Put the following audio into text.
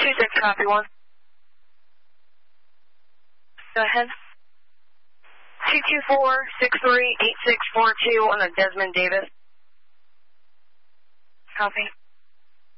26, copy 1. Go ahead. 224-63-8642 on a Desmond Davis. Copy.